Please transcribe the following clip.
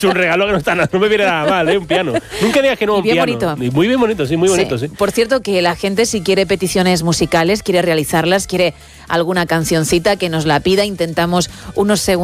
Es un regalo que no me viene nada mal, un piano. Nunca digas que no, un bien piano. bonito. Muy bien bonito, sí, muy bonito, sí. Por cierto, que la gente, si quiere peticiones musicales, quiere realizarlas, quiere alguna cancioncita, que nos la pida. Intentamos unos segundos